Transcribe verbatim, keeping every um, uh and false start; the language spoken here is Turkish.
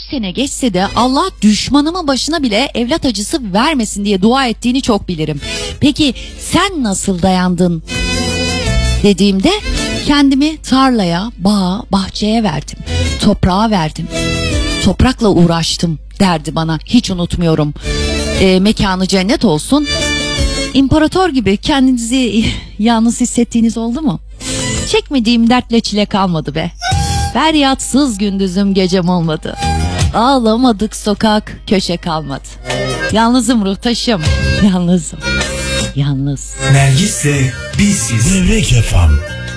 sene geçse de Allah düşmanımın başına bile evlat acısı vermesin diye dua ettiğini çok bilirim. Peki sen nasıl dayandın dediğimde kendimi tarlaya, bağa, bahçeye verdim. Toprağa verdim. Toprakla uğraştım derdi bana. Hiç unutmuyorum. E, mekanı cennet olsun. İmparator gibi kendinizi yalnız hissettiğiniz oldu mu? Çekmediğim dertle çile kalmadı be. Feryatsız gündüzüm gecem olmadı. Ağlamadık sokak köşe kalmadı. Yalnızım ruhtaşım. Yalnızım. Yalnız. Nergis'le Bizsiz. Devrek Efem.